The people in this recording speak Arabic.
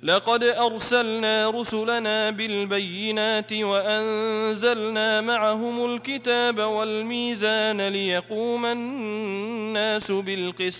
لقد أرسلنا رسلنا بالبينات وأنزلنا معهم الكتاب والميزان ليقوم الناس بالقسط